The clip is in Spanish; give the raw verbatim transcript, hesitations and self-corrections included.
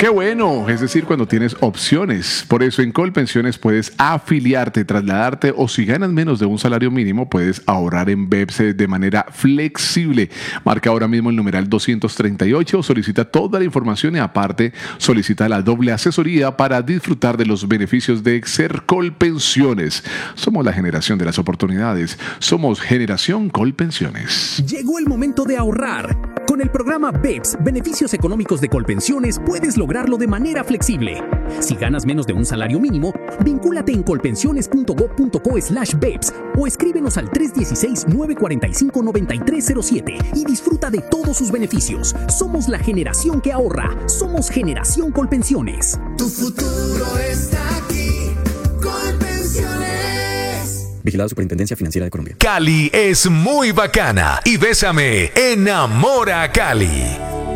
Qué bueno, es decir, cuando tienes opciones. Por eso en Colpensiones puedes afiliarte, trasladarte o si ganas menos de un salario mínimo puedes ahorrar en B E P S de manera flexible. Marca ahora mismo el numeral doscientos treinta y ocho, solicita toda la información y aparte solicita la doble asesoría para disfrutar de los beneficios de ser Colpensiones. Somos la generación de las oportunidades. Somos Generación Colpensiones. Llegó el momento de ahorrar. Con el programa B E P S, Beneficios Económicos de Colpensiones, puedes lograrlo de manera flexible. Si ganas menos de un salario mínimo, vincúlate en colpensiones.gov.co slash BEPS o escríbenos al tres uno seis, nueve cuatro cinco, nueve tres cero siete y disfruta de todos sus beneficios. Somos la generación que ahorra. Somos Generación Colpensiones. Tu futuro está aquí. Colpensiones. Vigilado Superintendencia Financiera de Colombia. Cali es muy bacana y Bésame enamora a Cali.